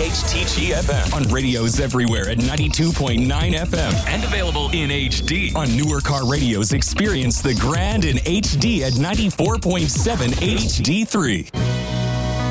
WPHTG FM. On radios everywhere at 92.9 FM. And available in HD. On newer car radios, experience the grand in HD at 94.7 HD3.